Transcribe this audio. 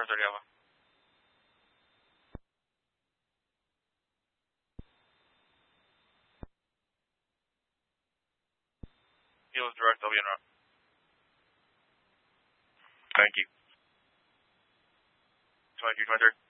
2030 Alpha. Heels direct, I'll be en route. Thank you. 22, 23.